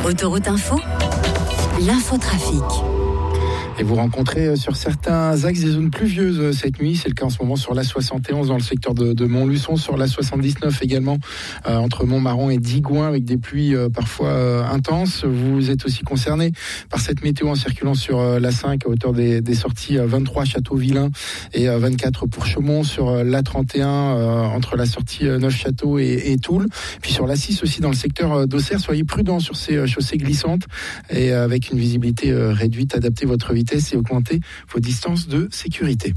Autoroute Info, l'infotrafic. Et vous rencontrez sur certains axes des zones pluvieuses cette nuit. C'est le cas en ce moment sur l'A71 dans le secteur de Montluçon, sur l'A79 également entre Montmarron et Digoin avec des pluies parfois intenses. Vous êtes aussi concerné par cette météo en circulant sur l'A5 à hauteur des sorties 23 Château-Vilain et 24 pour Chaumont, sur l'A31 entre la sortie Neufchâteau et Toul. Puis sur l'A6 aussi dans le secteur d'Auxerre, soyez prudents sur ces chaussées glissantes et avec une visibilité réduite, adaptez votre vitesse et augmenter vos distances de sécurité.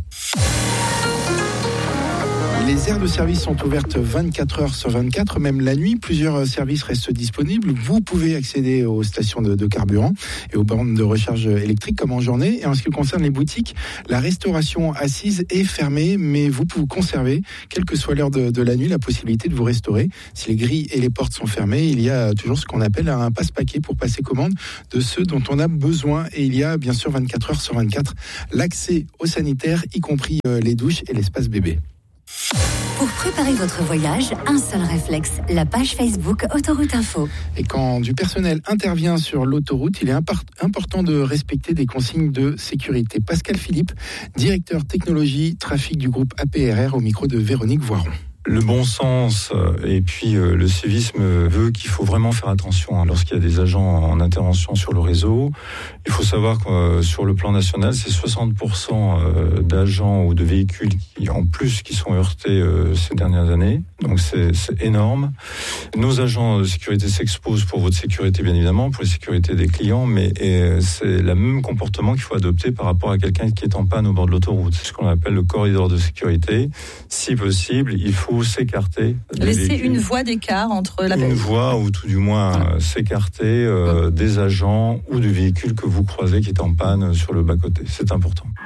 Les aires de service sont ouvertes 24 heures sur 24, même la nuit. Plusieurs services restent disponibles. Vous pouvez accéder aux stations de carburant et aux bornes de recharge électrique comme en journée. Et en ce qui concerne les boutiques, la restauration assise est fermée, mais vous pouvez conserver, quelle que soit l'heure de la nuit, la possibilité de vous restaurer. Si les grilles et les portes sont fermées, il y a toujours ce qu'on appelle un passe-paquet pour passer commande de ceux dont on a besoin. Et il y a bien sûr 24 heures sur 24 l'accès aux sanitaires, y compris les douches et l'espace bébé. Pour préparer votre voyage, un seul réflexe, la page Facebook Autoroute Info. Et quand du personnel intervient sur l'autoroute, il est important de respecter des consignes de sécurité. Pascal Philippe, directeur technologie trafic du groupe APRR, au micro de Véronique Voiron. Le bon sens et puis le civisme veut qu'il faut vraiment faire attention lorsqu'il y a des agents en intervention sur le réseau. Il faut savoir que sur le plan national, c'est 60% d'agents ou de véhicules qui sont heurtés ces dernières années. Donc c'est énorme. Nos agents de sécurité s'exposent pour votre sécurité, bien évidemment, pour la sécurité des clients, mais c'est le même comportement qu'il faut adopter par rapport à quelqu'un qui est en panne au bord de l'autoroute. C'est ce qu'on appelle le corridor de sécurité. Si possible, il faut s'écarter. Laisser une voie d'écart entre la Une voie, ou tout du moins s'écarter des agents ou du véhicule que vous croisez qui est en panne sur le bas-côté. C'est important.